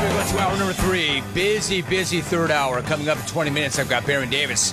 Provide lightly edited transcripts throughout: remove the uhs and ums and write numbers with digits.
Let's go to hour number 3. Busy third hour. Coming up in 20 minutes, I've got Baron Davis.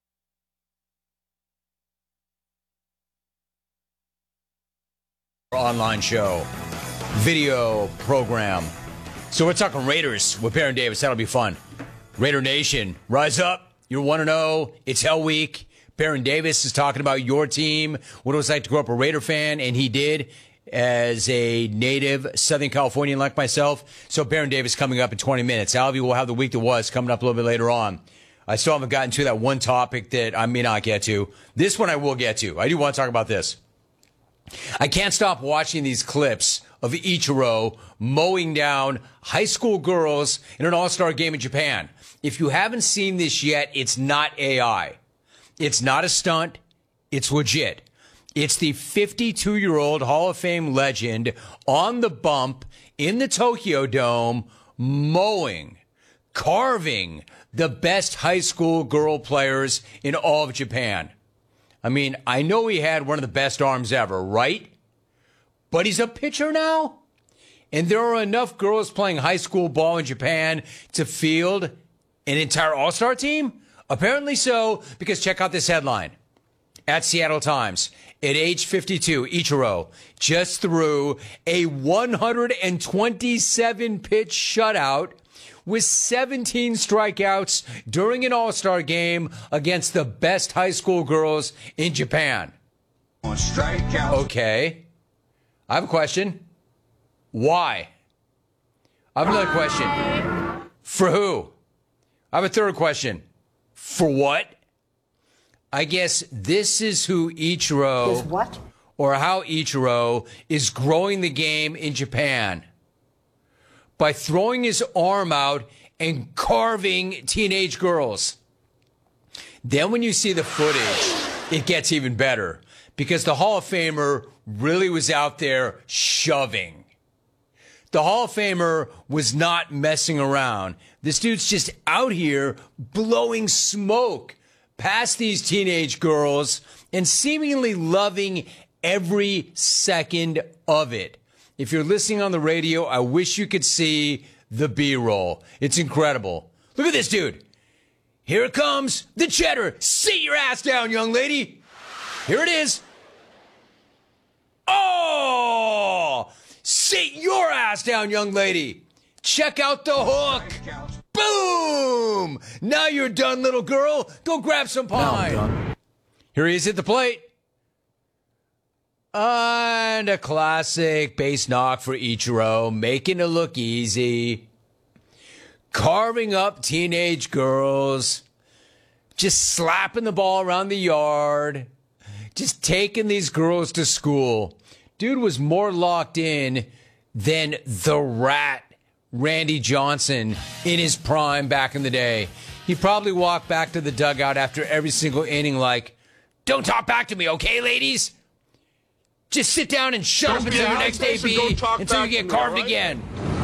Online show, video program. So we're talking Raiders with Baron Davis. That'll be fun. Raider Nation, rise up. You're 1-0. It's Hell Week. Baron Davis is talking about your team, what it was like to grow up a Raider fan, and he did as a native Southern Californian like myself. So Baron Davis coming up in 20 minutes. Alvy will have the week that was coming up a little bit later on. I still haven't gotten to that one topic that I may not get to. This one I will get to. I do want to talk about this. I can't stop watching these clips of Ichiro mowing down high school girls in an all-star game in Japan. If you haven't seen this yet, it's not AI. It's not a stunt. It's legit. It's the 52-year-old Hall of Fame legend on the bump in the Tokyo Dome mowing, carving the best high school girl players in all of Japan. I mean, I know he had one of the best arms ever, right? But he's a pitcher now? And there are enough girls playing high school ball in Japan to field an entire all-star team? Apparently so, because check out this headline. At Seattle Times, at age 52, Ichiro just threw a 127-pitch shutout with 17 strikeouts during an all-star game against the best high school girls in Japan. Okay. I have a question. Why? I have another question. For who? I have a third question. For what? I guess this is who Ichiro... Is what? Or how Ichiro is growing the game in Japan. By throwing his arm out and carving teenage girls. Then when you see the footage, it gets even better. Because the Hall of Famer really was out there shoving. The Hall of Famer was not messing around. This dude's just out here blowing smoke past these teenage girls and seemingly loving every second of it. If you're listening on the radio, I wish you could see the B-roll. It's incredible. Look at this dude. Here it comes, the cheddar. Sit your ass down, young lady. Here it is. Oh! Sit your ass down, young lady. Check out the hook. Boom! Now you're done, little girl. Go grab some pie. Here he is at the plate. And a classic base knock for Ichiro, making it look easy. Carving up teenage girls. Just slapping the ball around the yard. Just taking these girls to school. Dude was more locked in than the Rat Randy Johnson in his prime back in the day. He probably walked back to the dugout after every single inning like, don't talk back to me, okay, ladies? Just sit down and shut up until your next AB until you get carved again.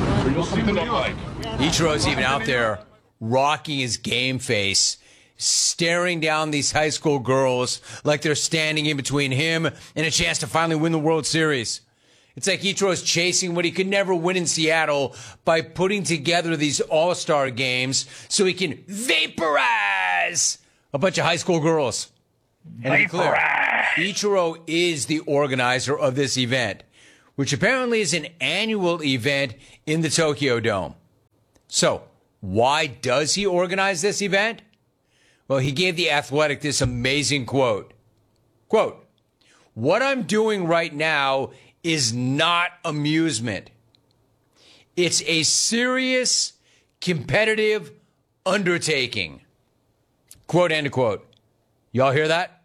Ichiro's even out there rocking his game face, staring down these high school girls like they're standing in between him and a chance to finally win the World Series. It's like Ichiro's chasing what he could never win in Seattle by putting together these all-star games so he can vaporize a bunch of high school girls. And to be clear, Ichiro is the organizer of this event, which apparently is an annual event in the Tokyo Dome. So, why does he organize this event? Well, he gave The Athletic this amazing quote. Quote, what I'm doing right now is not amusement. It's a serious, competitive undertaking. Quote, end of quote. Y'all hear that?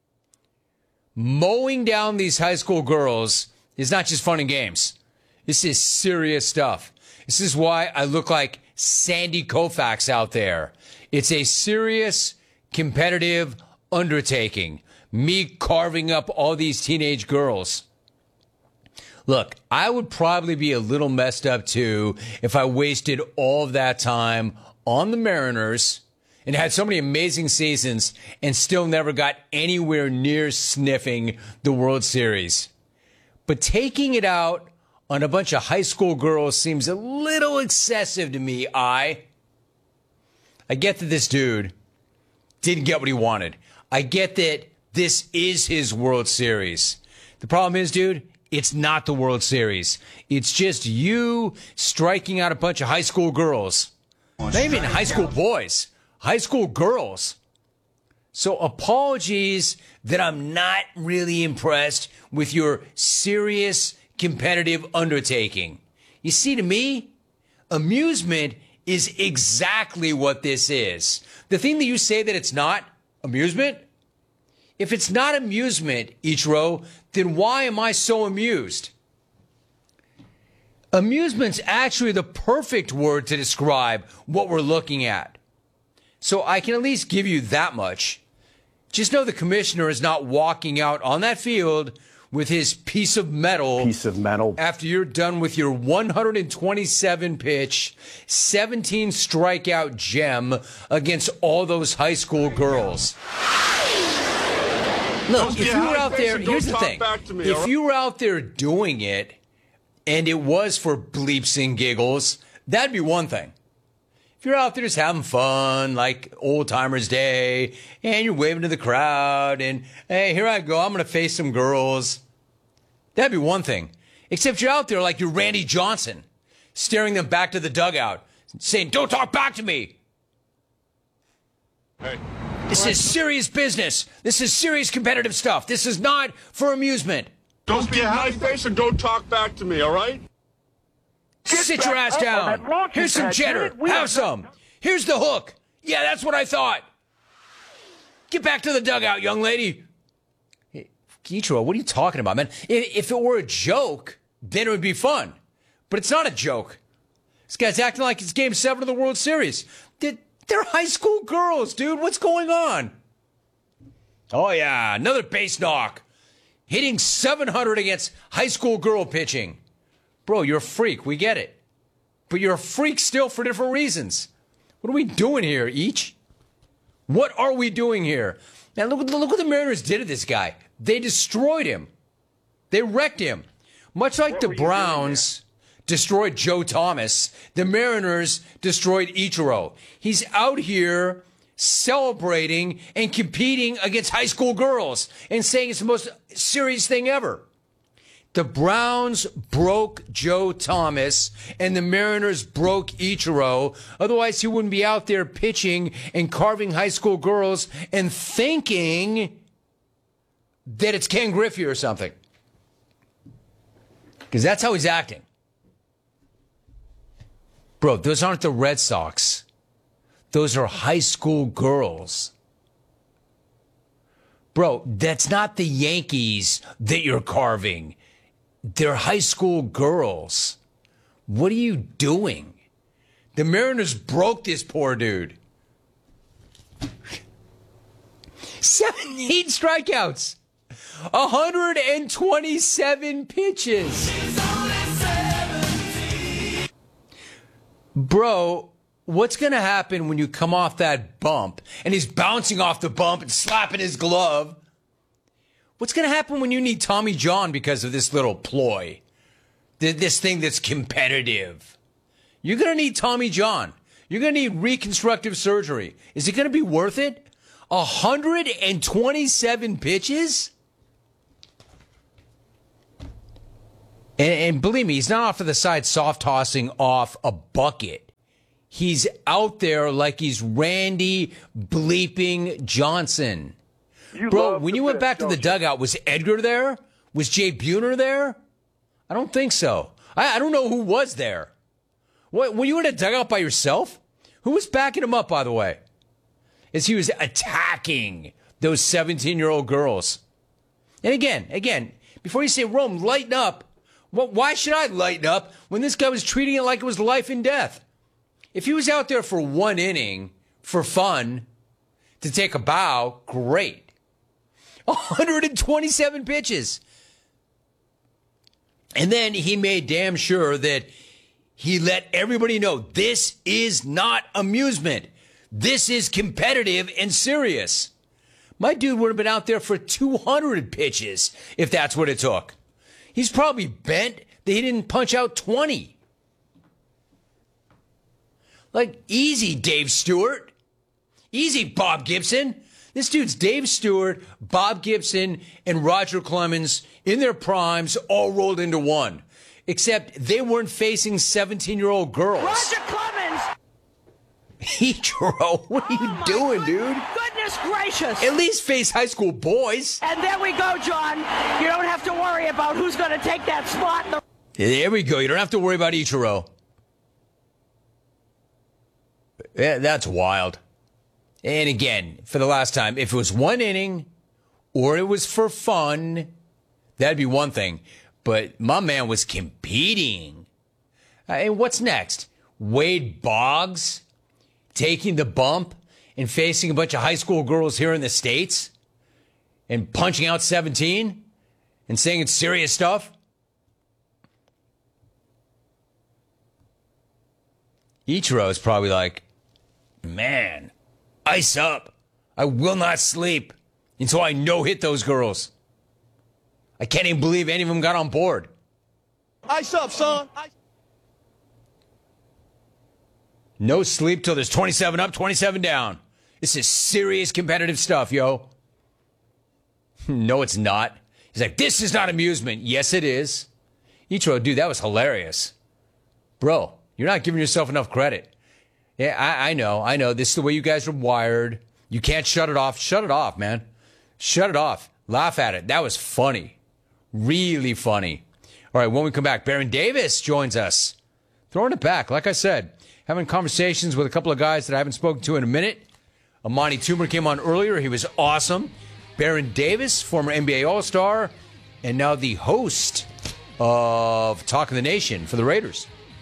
Mowing down these high school girls is not just fun and games. This is serious stuff. This is why I look like Sandy Koufax out there. It's a serious, competitive undertaking. Me carving up all these teenage girls. Look, I would probably be a little messed up too if I wasted all of that time on the Mariners and had so many amazing seasons and still never got anywhere near sniffing the World Series. But taking it out on a bunch of high school girls seems a little excessive to me. I get that this dude didn't get what he wanted. I get that this is his World Series. The problem is, dude, it's not the World Series. It's just you striking out a bunch of high school girls. Not even high school boys, high school girls. So apologies that I'm not really impressed with your serious competitive undertaking. You see, to me, amusement is exactly what this is. The thing that you say that it's not amusement, if it's not amusement, Ichiro, then why am I so amused? Amusement's actually the perfect word to describe what we're looking at. So I can at least give you that much. Just know the commissioner is not walking out on that field with his piece of metal after you're done with your 127 pitch, 17 strikeout gem against all those high school girls. Look, if you were out there, here's the thing. If you were out there doing it and it was for bleeps and giggles, that'd be one thing. If you're out there just having fun, like Old Timers Day, and you're waving to the crowd, and hey, here I go, I'm going to face some girls, that'd be one thing. Except you're out there like you're Randy Johnson, staring them back to the dugout, saying, don't talk back to me. Hey. This is serious business. This is serious competitive stuff. This is not for amusement. Don't be a high face and don't talk back to me, all right? Sit your ass down. Here's some cheddar. Have some. Here's the hook. Yeah, that's what I thought. Get back to the dugout, young lady. Hey, Ichiro, what are you talking about, man? If it were a joke, then it would be fun. But it's not a joke. This guy's acting like it's Game 7 of the World Series. They're high school girls, dude. What's going on? Oh, yeah, another base knock. Hitting 700 against high school girl pitching. Bro, you're a freak. We get it. But you're a freak still for different reasons. What are we doing here, Each? What are we doing here? Now, look what the Mariners did to this guy. They destroyed him. They wrecked him. Much like the Browns destroyed Joe Thomas, the Mariners destroyed Ichiro. He's out here celebrating and competing against high school girls and saying it's the most serious thing ever. The Browns broke Joe Thomas and the Mariners broke Ichiro. Otherwise, he wouldn't be out there pitching and carving high school girls and thinking that it's Ken Griffey or something. Because that's how he's acting. Bro, those aren't the Red Sox. Those are high school girls. Bro, that's not the Yankees that you're carving. They're high school girls. What are you doing? The Mariners broke this poor dude. 17 strikeouts. 127 pitches. Bro, what's going to happen when you come off that bump and he's bouncing off the bump and slapping his glove? What's going to happen when you need Tommy John because of this little ploy? This thing that's competitive. You're going to need Tommy John. You're going to need reconstructive surgery. Is it going to be worth it? 127 pitches? And believe me, he's not off to the side soft tossing off a bucket. He's out there like he's Randy bleeping Johnson. Bro, when you went back to the dugout, was Edgar there? Was Jay Buhner there? I don't think so. I don't know who was there. What, were you in a dugout by yourself? Who was backing him up, by the way? As he was attacking those 17-year-old girls. And again, before you say, Rome, lighten up. Well, why should I lighten up when this guy was treating it like it was life and death? If he was out there for one inning, for fun, to take a bow, great. 127 pitches. And then he made damn sure that he let everybody know this is not amusement. This is competitive and serious. My dude would have been out there for 200 pitches if that's what it took. He's probably bent that he didn't punch out 20. Like, easy, Dave Stewart. Easy, Bob Gibson. This dude's Dave Stewart, Bob Gibson, and Roger Clemens in their primes all rolled into one. Except they weren't facing 17-year-old girls. Roger Clemens! Ichiro, what are you doing, dude? Goodness gracious! At least face high school boys. And there we go, John. You don't have to worry about who's going to take that spot. There we go. You don't have to worry about Ichiro. Yeah, that's wild. And again, for the last time, if it was one inning or it was for fun, that'd be one thing. But my man was competing. And what's next? Wade Boggs taking the bump and facing a bunch of high school girls here in the States and punching out 17 and saying it's serious stuff? Ichiro is probably like, man, ice up. I will not sleep until I no-hit those girls. I can't even believe any of them got on board. Ice up, son. No sleep till there's 27 up, 27 down. This is serious competitive stuff, yo. No, it's not. He's like, this is not amusement. Yes, it is. Ichiro, dude, that was hilarious. Bro, you're not giving yourself enough credit. Yeah, I know. This is the way you guys are wired. You can't shut it off. Shut it off, man. Shut it off. Laugh at it. That was funny. Really funny. All right, when we come back, Baron Davis joins us. Throwing it back, like I said. Having conversations with a couple of guys that I haven't spoken to in a minute. Amani Toomer came on earlier. He was awesome. Baron Davis, former NBA All-Star, and now the host of Talk of the Nation for the Raiders.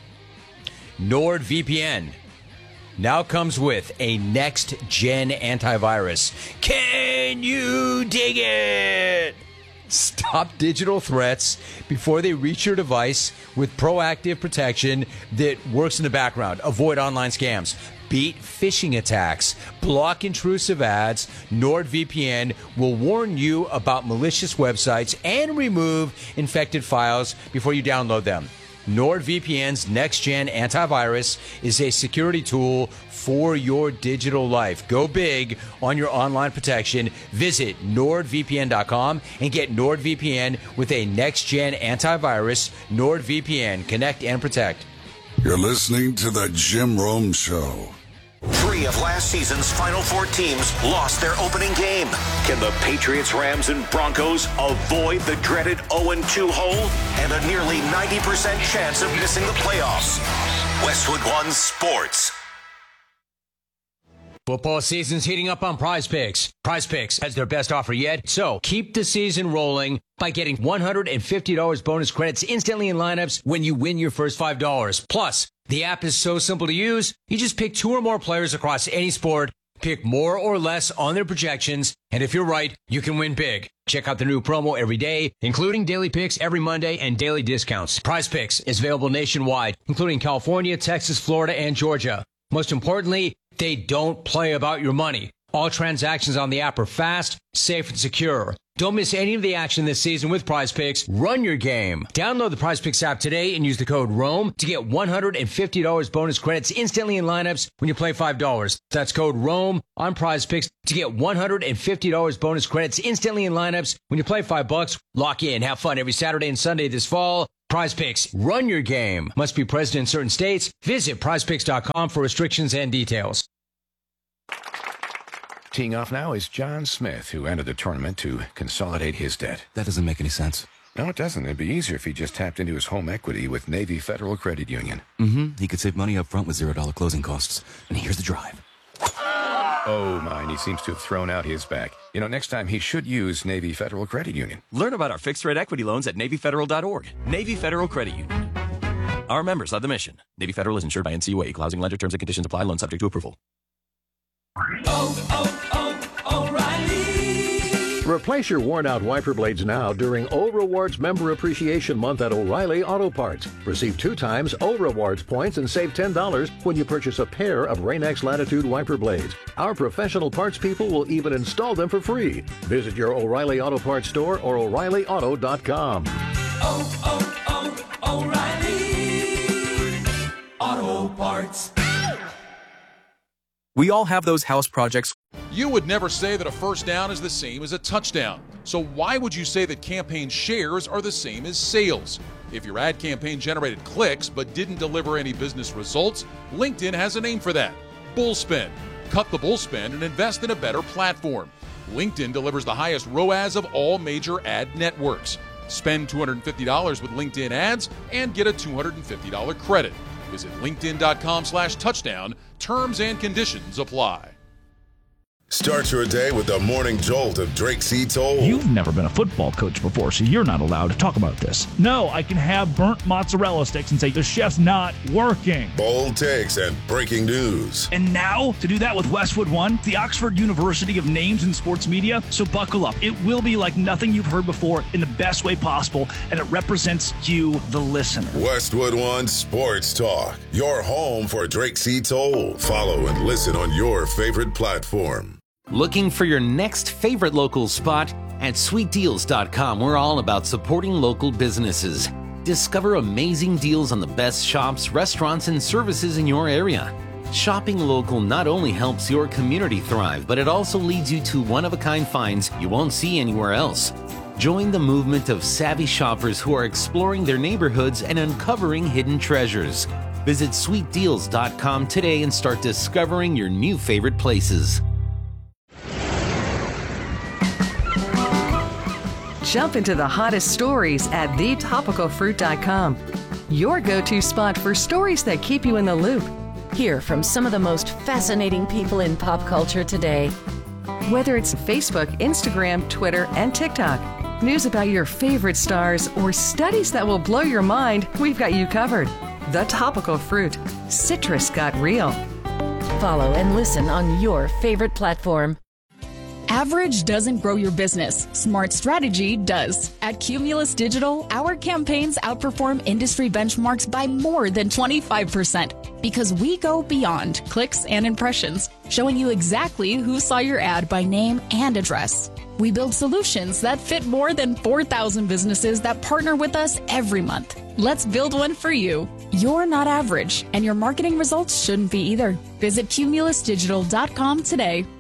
NordVPN now comes with a next-gen antivirus. Can you dig it? Stop digital threats before they reach your device with proactive protection that works in the background. Avoid online scams. Beat phishing attacks. Block intrusive ads. NordVPN will warn you about malicious websites and remove infected files before you download them. NordVPN's next-gen antivirus is a security tool for your digital life. Go big on your online protection. Visit NordVPN.com and get NordVPN with a next-gen antivirus. NordVPN. Connect and protect. You're listening to The Jim Rome Show. 3 of last season's Final Four teams lost their opening game. Can the Patriots, Rams, and Broncos avoid the dreaded 0-2 hole and a nearly 90% chance of missing the playoffs? Westwood One Sports. Football season's heating up on Prize Picks. Prize Picks has their best offer yet, so keep the season rolling by getting $150 bonus credits instantly in lineups when you win your first $5. Plus, the app is so simple to use, you just pick 2 or more players across any sport, pick more or less on their projections, and if you're right, you can win big. Check out the new promo every day, including daily picks every Monday and daily discounts. Prize Picks is available nationwide, including California, Texas, Florida, and Georgia. Most importantly, they don't play about your money. All transactions on the app are fast, safe, and secure. Don't miss any of the action this season with Prize Picks. Run your game. Download the Prize Picks app today and use the code ROME to get $150 bonus credits instantly in lineups when you play $5. That's code ROME on Prize Picks to get $150 bonus credits instantly in lineups when you play $5. Lock in. Have fun every Saturday and Sunday this fall. Prize Picks. Run your game. Must be present in certain states. Visit prizepicks.com for restrictions and details. Teeing off now is John Smith, who entered the tournament to consolidate his debt. That doesn't make any sense. No, it doesn't. It'd be easier if he just tapped into his home equity with Navy Federal Credit Union. He could save money up front with $0 closing costs. And here's the drive. Oh, mine. He seems to have thrown out his back. You know, next time he should use Navy Federal Credit Union. Learn about our fixed-rate equity loans at NavyFederal.org. Navy Federal Credit Union. Our members love the mission. Navy Federal is insured by NCUA. Equal housing lender. Terms and conditions apply. Loan subject to approval. O'Reilly. Replace your worn-out wiper blades now during O Rewards Member Appreciation Month at O'Reilly Auto Parts. Receive 2 times O Rewards points and save $10 when you purchase a pair of Rain-X Latitude wiper blades. Our professional parts people will even install them for free. Visit your O'Reilly Auto Parts store or O'ReillyAuto.com. Auto Parts. We all have those house projects. You would never say that a first down is the same as a touchdown. So why would you say that campaign shares are the same as sales? If your ad campaign generated clicks but didn't deliver any business results, LinkedIn has a name for that: bullspend. Cut the bullspend and invest in a better platform. LinkedIn delivers the highest ROAS of all major ad networks. Spend $250 with LinkedIn ads and get a $250 credit. Visit linkedin.com/touchdown. Terms and conditions apply. Start your day with the morning jolt of Drake C. Toll. You've never been a football coach before, so you're not allowed to talk about this. No, I can have burnt mozzarella sticks and say the chef's not working. Bold takes and breaking news. And now, to do that with Westwood One, the Oxford University of Names in Sports Media. So buckle up. It will be like nothing you've heard before in the best way possible, and it represents you, the listener. Westwood One Sports Talk, your home for Drake C. Toll. Follow and listen on your favorite platform. Looking for your next favorite local spot? At sweetdeals.com, we're all about supporting local businesses. Discover amazing deals on the best shops, restaurants, and services in your area. Shopping local not only helps your community thrive, but it also leads you to one-of-a-kind finds you won't see anywhere else. Join the movement of savvy shoppers who are exploring their neighborhoods and uncovering hidden treasures. Visit sweetdeals.com today and start discovering your new favorite places. Jump into the hottest stories at thetopicalfruit.com. Your go-to spot for stories that keep you in the loop. Hear from some of the most fascinating people in pop culture today. Whether it's Facebook, Instagram, Twitter, and TikTok, news about your favorite stars, or studies that will blow your mind, we've got you covered. The Topical Fruit. Citrus got real. Follow and listen on your favorite platform. Average doesn't grow your business. Smart strategy does. At Cumulus Digital, our campaigns outperform industry benchmarks by more than 25% because we go beyond clicks and impressions, showing you exactly who saw your ad by name and address. We build solutions that fit more than 4,000 businesses that partner with us every month. Let's build one for you. You're not average, and your marketing results shouldn't be either. Visit cumulusdigital.com today.